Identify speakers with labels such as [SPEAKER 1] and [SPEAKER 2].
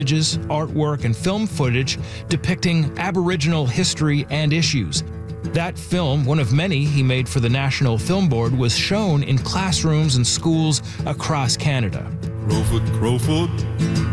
[SPEAKER 1] images, artwork, and film footage depicting Aboriginal history and issues. That film, one of many he made for the National Film Board, was shown in classrooms and schools across Canada.
[SPEAKER 2] Crowfoot, Crowfoot.